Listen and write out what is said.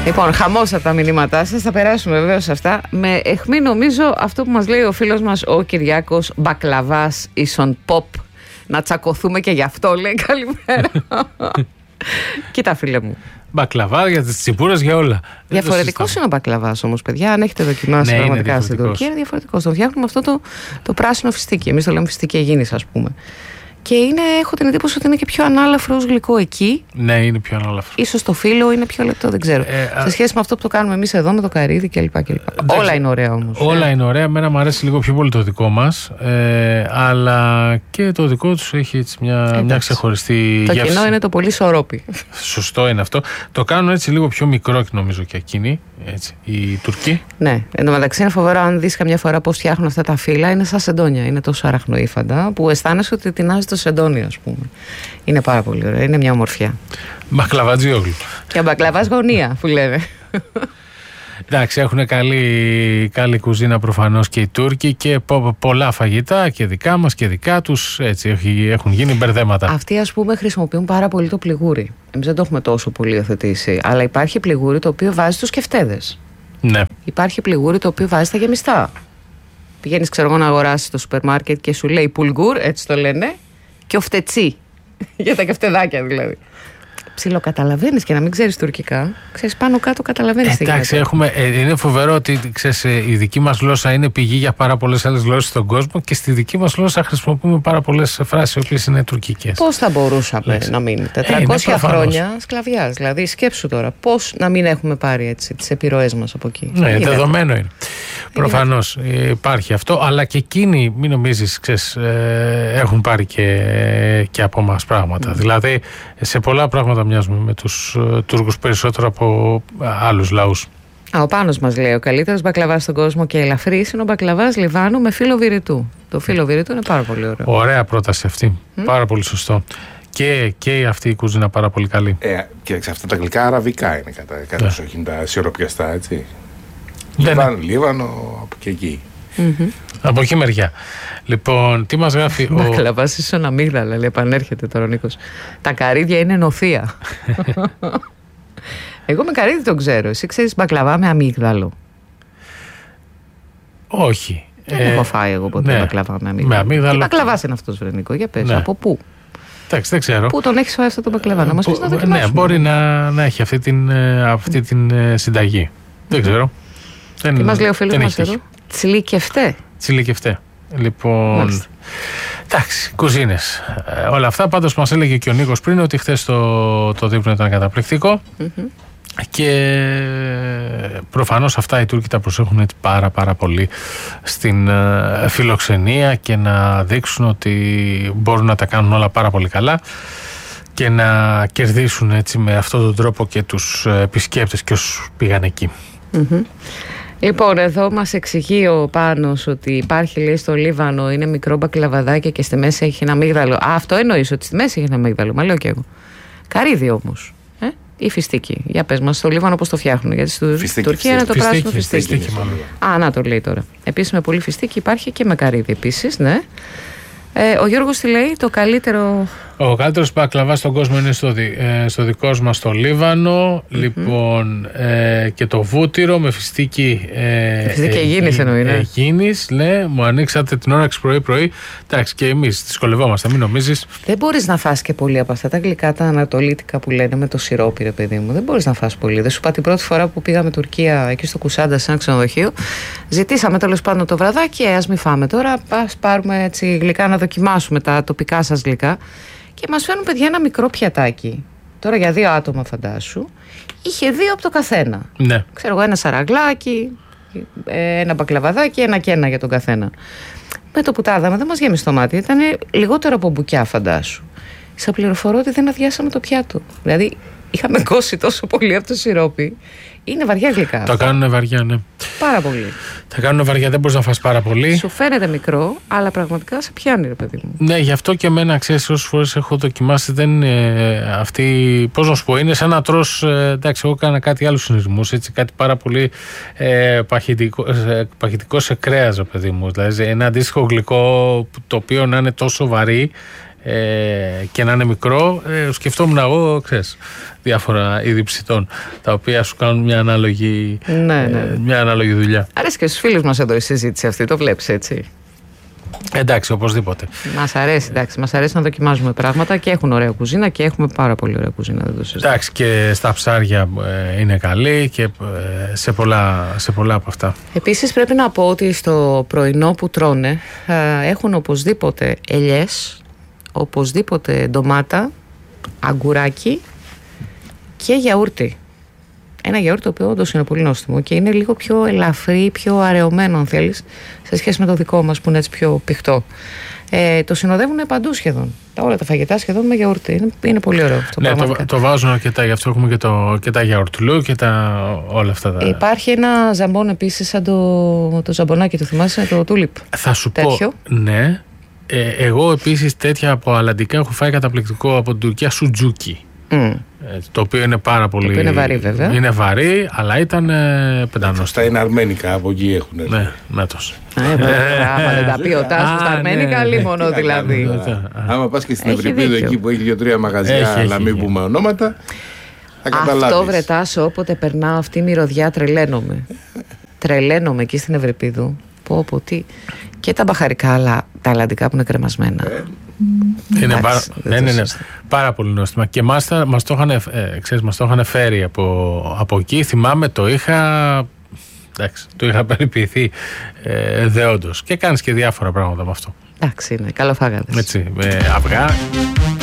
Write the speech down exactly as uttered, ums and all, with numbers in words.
Λοιπόν, χαμός από τα μηνύματά σας. Θα περάσουμε βέβαια σε αυτά. Με αιχμή νομίζω αυτό που μας λέει ο φίλος μας ο Κυριάκος, μπακλαβάς ίσον pop. Να τσακωθούμε και γι' αυτό, λέει. Καλημέρα. Κοίτα, φίλε μου. Μπακλαβά για τις τσιπούρες, για όλα. Διαφορετικός είναι ο μπακλαβάς όμως, παιδιά. Αν έχετε δοκιμάσει, ναι, πραγματικά στην Τουρκία, είναι διαφορετικός. Τον φτιάχνουμε αυτό το, το πράσινο φιστίκι. Εμείς το λέμε φιστίκι Αιγίνης, ας πούμε. Και είναι, έχω την εντύπωση ότι είναι και πιο ανάλαφρο ως γλυκό εκεί. Ναι, είναι πιο ανάλαφρο. Ίσως το φύλλο είναι πιο λεπτό, δεν ξέρω. Ε, σε σχέση με αυτό που το κάνουμε εμείς εδώ με το καρύδι κλπ. κλπ. Όλα είναι ωραία όμως. Όλα ε. είναι ωραία. Εμένα μου αρέσει λίγο πιο πολύ το δικό μας. Ε, αλλά και το δικό τους έχει έτσι μια, μια ξεχωριστή το γεύση. Το κοινό είναι το πολύ σορόπι. Σωστό είναι αυτό. Το κάνουν έτσι λίγο πιο μικρό, νομίζω, και εκείνοι. Έτσι, οι Τουρκοί. Ναι. Εν τω μεταξύ είναι φοβερό αν δεις καμιά φορά πώς φτιάχνουν αυτά τα φύλλα. Είναι σαν σεντόνια. Είναι τόσο αραχνοήφαντα που αισθάνεσαι ότι τεινάζει το σεντόνι, ας πούμε. Είναι πάρα πολύ ωραίο. Είναι μια ομορφιά. Μπακλαβατζιόγλου. Και μπακλαβάς γωνία, που λένε. Εντάξει, έχουν καλή, καλή κουζίνα προφανώς και οι Τούρκοι και πο, πολλά φαγητά και δικά μας και δικά τους. Έτσι, έχουν γίνει μπερδέματα. Αυτοί, ας πούμε, χρησιμοποιούν πάρα πολύ το πληγούρι. Εμείς δεν το έχουμε τόσο πολύ υιοθετήσει. Αλλά υπάρχει πληγούρι το οποίο βάζει στους κεφτέδες. Ναι. Υπάρχει πληγούρι το οποίο βάζει στα γεμιστά. Πηγαίνεις, ξέρω εγώ, να αγοράσεις στο σούπερ μάρκετ και σου λέει πουλγούρ, έτσι το λένε, και ο φτετσί. Για τα κεφτεδάκια δηλαδή. Ψιλοκαταλαβαίνεις και να μην ξέρεις τουρκικά. Ξέρεις, πάνω κάτω καταλαβαίνεις. Εντάξει, έχουμε, ε, είναι φοβερό ότι ξέρεις, η δική μας γλώσσα είναι πηγή για πάρα πολλές άλλες γλώσσες στον κόσμο και στη δική μας γλώσσα χρησιμοποιούμε πάρα πολλές φράσεις οι οποίες είναι τουρκικές. Πώς θα μπορούσαμε Λέξε. να μείνει τετρακόσια ε, χρόνια σκλαβιάς? Δηλαδή, σκέψου τώρα, πώς να μην έχουμε πάρει έτσι τις επιρροές μας από εκεί. Ναι, είναι δεδομένο είναι. Προφανώς υπάρχει αυτό, αλλά και εκείνοι, μην νομίζεις, ξέρεις, ε, έχουν πάρει και, και από μας πράγματα. Mm. Δηλαδή, σε πολλά πράγματα μοιάζουμε με τους uh, Τούρκους περισσότερο από uh, άλλους λαούς. Α, ο Πάνος μας λέει: ο καλύτερος μπακλαβάς στον κόσμο και ελαφρύς είναι ο μπακλαβάς Λιβάνου με φύλλο βηρητού. Το φύλλο βηρητού είναι πάρα πολύ ωραίο. Ωραία πρόταση αυτή. Mm? Πάρα πολύ σωστό. Και, και αυτή η κουζίνα πάρα πολύ καλή. Ε, κοίταξε, αυτά τα γλυκά αραβικά είναι κατά yeah. όχι τα σιροπιαστά, έτσι. Δεν Λιβάνο, Λίβανο, από και εκεί. Mm-hmm. Από εκεί μεριά. Λοιπόν, τι μας γράφει ο... Μπακλαβάς ίσον αμύγδαλα, λέει, επανέρχεται τώρα ο Νίκος. Τα καρύδια είναι νοθεία. Εγώ με καρύδι τον ξέρω. Εσύ ξέρεις μπακλαβά με αμύγδαλο? Όχι. Δεν ε, έχω φάει εγώ ποτέ ναι. μπακλαβά με αμύγδαλο. Με αμύγδαλο. Τι μπακλαβάς είναι αυτός, βρε Νίκο? Για πες, ναι. από πού? Εντάξει, δεν ξέρω. Πού τον έχεις φάει αυτό το μπακλαβά? Να μας πεις να δοκιμάσουμε. Ναι, μπορεί να, να έχει αυτή την, αυτή την συνταγή. Δεν ξέρω. Τι δεν, μας λέει ο φίλος μας εδώ? Τσιλικευτέ. Τσιλικευτέ. Λοιπόν, μάλιστα. Εντάξει, κουζίνες. Ε, όλα αυτά. Πάντως μας έλεγε και ο Νίκος πριν ότι χθες το, το δείπνο ήταν καταπληκτικό. Mm-hmm. Και προφανώς αυτά οι Τούρκοι τα προσέχουν έτσι πάρα πάρα πολύ στην ε, φιλοξενία και να δείξουν ότι μπορούν να τα κάνουν όλα πάρα πολύ καλά και να κερδίσουν έτσι με αυτόν τον τρόπο και τους επισκέπτες και όσους πήγαν εκεί. Mm-hmm. Λοιπόν, εδώ μας εξηγεί ο Πάνος ότι υπάρχει, λέει, στο Λίβανο είναι μικρό μπακλαβαδάκι και στη μέση έχει ένα αμύγδαλο. Α, αυτό εννοείς, ότι στη μέση έχει ένα αμύγδαλο? Μα λέω και εγώ. Καρύδι όμως. Ε? Ή φιστίκι? Για πες μας, στο Λίβανο πώς το φτιάχνουν? Γιατί στην Τουρκία είναι το φιστίκι, πράσινο φιστίκι. φιστίκι Α, να το λέει τώρα. Επίσης με πολύ φιστίκι υπάρχει και με καρύδι επίσης, ναι. Ε, ο Γιώργος τι λέει, το καλύτερο... Ο καλύτερος μπακλαβάς στον κόσμο είναι στο, δι, ε, στο δικό μας στο Λίβανο. Mm-hmm. Λοιπόν, ε, και το βούτυρο με φιστίκι ε, φιστίκι ε, Αιγίνης εννοεί, ναι. Αιγίνης, ναι, μου ανοίξατε την όρεξη πρωί-πρωί. Εντάξει, και εμείς δυσκολευόμαστε, μην νομίζεις. Δεν μπορείς να φας και πολύ από αυτά τα γλυκά, τα ανατολίτικα που λένε με το σιρόπι, ρε παιδί μου. Δεν μπορείς να φας πολύ. Δεν σου είπα την πρώτη φορά που πήγαμε Τουρκία, εκεί στο Κουσάντα, σε ένα ξενοδοχείο. Ζητήσαμε τέλος πάντων το βραδάκι, ε, ας μην φάμε τώρα. Ας πάρουμε έτσι γλυκά να δοκιμάσουμε τα τοπικά σας γλυκά. Και μας φέρνουν, παιδιά, ένα μικρό πιατάκι. Τώρα για δύο άτομα, φαντάσου. Είχε δύο από το καθένα. Ναι. Ξέρω εγώ, ένα σαραγκλάκι, ένα μπακλαβαδάκι, ένα και ένα για τον καθένα. Με το που τα είδαμε, δεν μας γέμισε το μάτι. Ήταν λιγότερο από μπουκιά, φαντάσου. Σας πληροφορώ ότι δεν αδειάσαμε το πιάτο. Δηλαδή, είχαμε κόσει τόσο πολύ από το σιρόπι. Είναι βαριά γλυκά. Τα κάνουν βαριά, ναι. Πάρα πολύ. Τα κάνουν βαριά, δεν μπορείς να φας πάρα πολύ. Σου φαίνεται μικρό, αλλά πραγματικά σε πιάνει, ρε παιδί μου. Ναι, γι' αυτό και εμένα, ξέρεις, όσες φορές έχω δοκιμάσει, δεν είναι αυτή. Πώς να σου πω, είναι σαν να τρως. Ε, εντάξει, εγώ έκανα κάτι άλλους συνειρμούς, έτσι, κάτι πάρα πολύ ε, παχυτικό, ε, παχυτικό σε κρέας, ρε παιδί μου. Δηλαδή, ένα αντίστοιχο γλυκό το οποίο να είναι τόσο βαρύ. ε, και να είναι μικρό, ε, σκεφτόμουν εγώ, ξέρεις, διάφορα είδη ψητών, τα οποία σου κάνουν μια ανάλογη, ναι, ναι. Ε, μια ανάλογη δουλειά. Αρέσει και στους φίλους μας εδώ η συζήτηση αυτή, το βλέπεις έτσι. Εντάξει, οπωσδήποτε. Μας αρέσει, εντάξει, μας αρέσει να δοκιμάζουμε πράγματα και έχουν ωραία κουζίνα και έχουμε πάρα πολύ ωραία κουζίνα. Δεν το συζητώ. Εντάξει, και στα ψάρια ε, είναι καλή και ε, σε, πολλά, σε πολλά από αυτά. Επίσης πρέπει να πω ότι στο πρωινό που τρώνε ε, έχουν οπωσδήποτε ελιές, οπωσδήποτε ντομάτα, αγκουράκι και γιαούρτι. Ένα γιαούρτι το οποίο όντως είναι πολύ νόστιμο και είναι λίγο πιο ελαφρύ, πιο αραιωμένο αν θέλεις, σε σχέση με το δικό μας που είναι έτσι πιο πηχτό. Ε, το συνοδεύουν παντού σχεδόν. Τα, όλα τα φαγητά σχεδόν με γιαούρτι. Είναι, είναι πολύ ωραίο αυτό. Ναι, το, το βάζουν αρκετά, γι' αυτό έχουμε και, το, και τα γιαουρτουλού και τα, όλα αυτά. Τα... Υπάρχει ένα ζαμπόν επίσης, σαν το, το ζαμπονάκι, το θυμάσαι, το τούλιπ. Θα σου τέτοιο. πω, ναι. Ε, εγώ επίσης τέτοια από αλλαντικά έχω φάει καταπληκτικό από την Τουρκία σουτζούκι. Mm. Το οποίο είναι πάρα πολύ. Το οποίο είναι βαρύ, βέβαια. Είναι βαρύ, αλλά ήταν ε, πεντανόστιμο. Στα είναι αρμένικα, από εκεί έχουν. Ναι, μέτος. Άμα δεν τα πει ο Τάσος στα αρμένικα, λίμωνο δηλαδή. Άμα πας και στην Ευρυπίδου εκεί που έχει δύο-τρία μαγαζιά, αλλά μην πούμε ονόματα, θα καταλάβεις. Αυτό βρε Τάσο, όποτε περνάω αυτή η μυρωδιά, τρελαίνομαι. Τρελαίνομαι εκεί στην Ευρυπίδου. Πω, πω, τι. Και τα μπαχαρικά, αλλά τα αλλαντικά που είναι κρεμασμένα. Είναι εντάξει, πάρα, ναι, ναι, ναι, πάρα πολύ νόστιμα. Και μας, μας, το είχαν, ε, ξέρεις, μας το είχαν φέρει από, από εκεί. Θυμάμαι το είχα, εντάξει, το είχα περιποιηθεί ε, δεόντως. Και κάνεις και διάφορα πράγματα με αυτό. Εντάξει, είναι, καλό φάγατε. Έτσι, με αυγά.